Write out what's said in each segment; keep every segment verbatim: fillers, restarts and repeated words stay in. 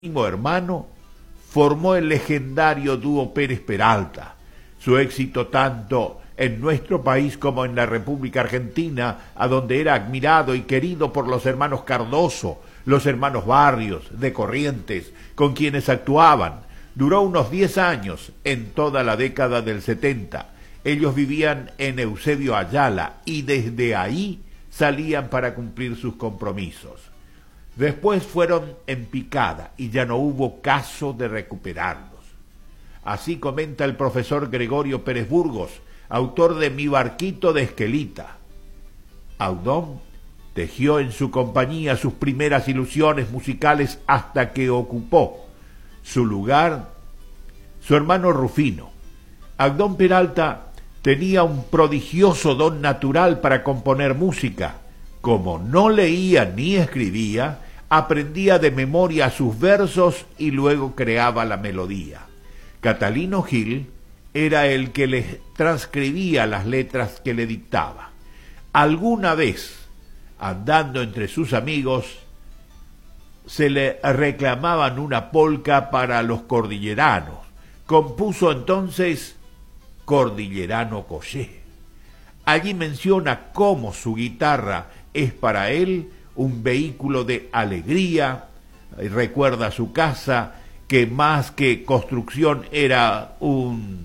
Mismo hermano, formó el legendario dúo Pérez Peralta. Su éxito tanto en nuestro país como en la República Argentina, a donde era admirado y querido por los hermanos Cardoso, los hermanos Barrios, de Corrientes, con quienes actuaban, duró unos diez años en toda la década del setenta. Ellos vivían en Eusebio Ayala y desde ahí salían para cumplir sus compromisos. Después fueron en picada y ya no hubo caso de recuperarlos. Así comenta el profesor Gregorio Pérez Burgos, autor de Mi barquito de Esquelita. Audón tejió en su compañía sus primeras ilusiones musicales hasta que ocupó su lugar su hermano Rufino. Audón Peralta tenía un prodigioso don natural para componer música. Como no leía ni escribía, aprendía de memoria sus versos y luego creaba la melodía. Catalino Gil era el que le transcribía las letras que le dictaba. Alguna vez, andando entre sus amigos, se le reclamaban una polca para los cordilleranos. Compuso entonces Cordillerano Coché. Allí menciona cómo su guitarra es para él un vehículo de alegría. Recuerda su casa, que más que construcción era un,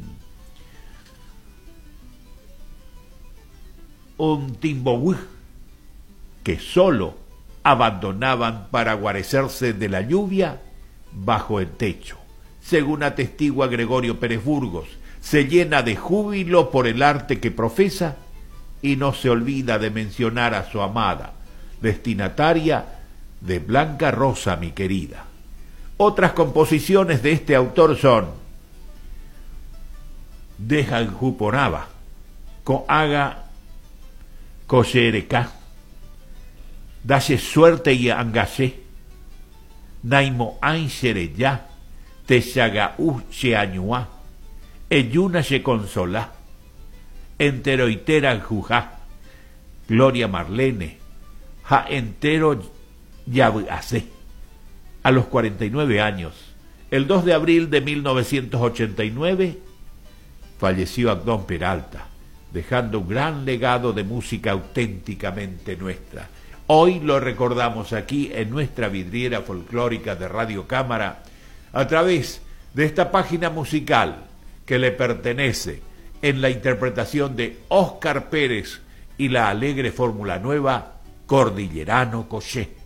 un timbobuj que solo abandonaban para guarecerse de la lluvia bajo el techo. Según atestigua Gregorio Pérez Burgos, se llena de júbilo por el arte que profesa y no se olvida de mencionar a su amada, destinataria de Blanca Rosa, mi querida. Otras composiciones de este autor son Deja Juponaba, Coaga Coyereca, Dalle Suerte y Angase, Naimo Ainsere Ya, Techaga U Cheañua, Eyuna se consola, Enteroitera Jujá, Gloria Marlene, Ja entero Yabuase. A los cuarenta y nueve años, el dos de abril de mil novecientos ochenta y nueve, falleció Audón Peralta, dejando un gran legado de música auténticamente nuestra. Hoy lo recordamos aquí en nuestra vidriera folclórica de Radio Cámara, a través de esta página musical que le pertenece en la interpretación de Óscar Pérez y la alegre fórmula nueva Cordillerano Coché.